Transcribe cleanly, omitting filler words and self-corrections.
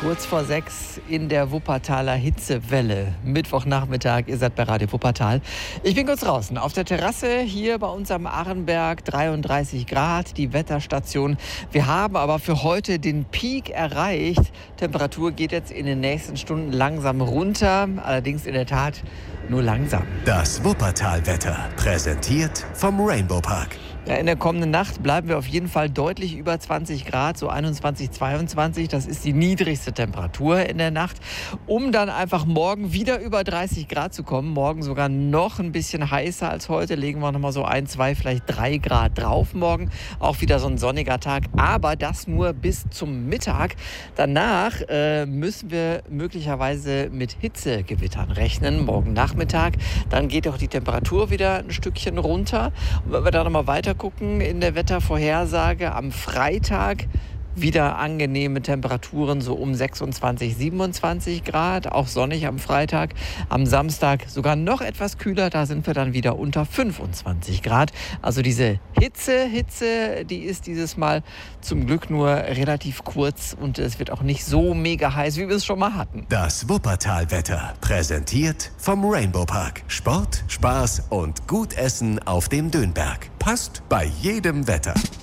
Kurz vor 6 in der Wuppertaler Hitzewelle. Mittwochnachmittag, ihr seid bei Radio Wuppertal. Ich bin kurz draußen auf der Terrasse hier bei uns am Arenberg, 33 Grad, die Wetterstation. Wir haben aber für heute den Peak erreicht. Temperatur geht jetzt in den nächsten Stunden langsam runter, allerdings in der Tat nur langsam. Das Wuppertal-Wetter, präsentiert vom Rainbow Park. Ja, in der kommenden Nacht bleiben wir auf jeden Fall deutlich über 20 Grad, so 21, 22. Das ist die niedrigste Temperatur in der Nacht, um dann einfach morgen wieder über 30 Grad zu kommen. Morgen sogar noch ein bisschen heißer als heute. Legen wir nochmal so 1, 2, vielleicht 3 Grad drauf morgen. Auch wieder so ein sonniger Tag, aber das nur bis zum Mittag. Danach müssen wir möglicherweise mit Hitzegewittern rechnen, morgen Nachmittag. Dann geht auch die Temperatur wieder ein Stückchen runter. Und wenn wir da nochmal weiter gucken in der Wettervorhersage, am Freitag wieder angenehme Temperaturen, so um 26, 27 Grad, auch sonnig am Freitag. Am Samstag sogar noch etwas kühler, da sind wir dann wieder unter 25 Grad. Also diese Hitze, die ist dieses Mal zum Glück nur relativ kurz und es wird auch nicht so mega heiß, wie wir es schon mal hatten. Das Wuppertal-Wetter, präsentiert vom Rainbow Park. Sport, Spaß und gut Essen auf dem Dönberg. Passt bei jedem Wetter.